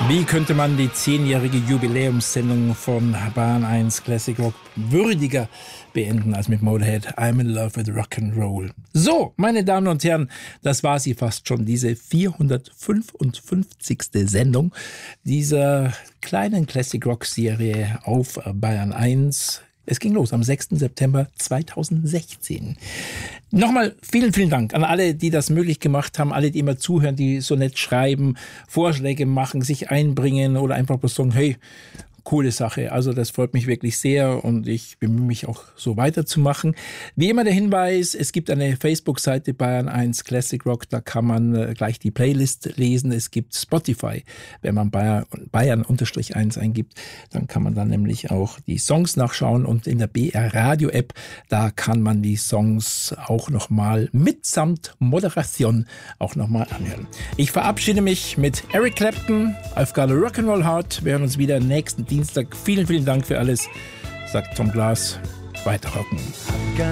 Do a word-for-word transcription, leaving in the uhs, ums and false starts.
Wie könnte man die zehnjährige Jubiläumssendung von Bayern eins Classic Rock würdiger beenden als mit Motorhead I'm in Love with Rock'n'Roll. So, meine Damen und Herren, das war sie fast schon, diese vierhundertfünfundfünfzigste Sendung dieser kleinen Classic Rock Serie auf Bayern eins. Es ging los am sechsten September zweitausendsechzehn. Nochmal vielen, vielen Dank an alle, die das möglich gemacht haben, alle, die immer zuhören, die so nett schreiben, Vorschläge machen, sich einbringen oder einfach bloß sagen, hey, coole Sache. Also das freut mich wirklich sehr und ich bemühe mich auch so weiterzumachen. Wie immer der Hinweis, es gibt eine Facebook-Seite Bayern eins Classic Rock, da kann man äh, gleich die Playlist lesen. Es gibt Spotify, wenn man Bayern, Bayern eins eingibt, dann kann man dann nämlich auch die Songs nachschauen und in der B R Radio App, da kann man die Songs auch nochmal mitsamt Moderation auch nochmal anhören. Ich verabschiede mich mit Eric Clapton, I've Got a Rock'n'Roll Heart. Wir hören uns wieder nächsten Dienstag. Vielen, vielen Dank für alles, sagt Tom Glas. Weiter rocken.